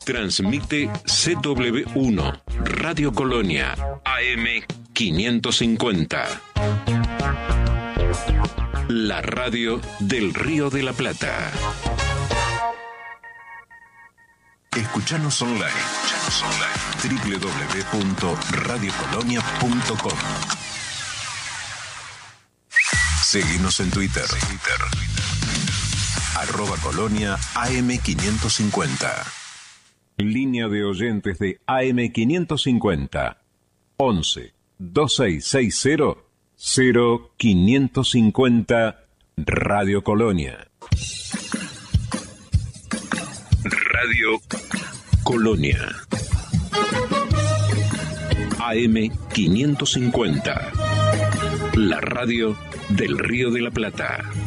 Transmite CW1, Radio Colonia, AM 550. La radio del Río de la Plata. Escuchanos online. www.radiocolonia.com. Seguinos en Twitter. @Colonia AM550. Línea de oyentes de AM550. 11 2660 0550 Radio Colonia. Radio Colonia. AM550. La radio del Río de la Plata.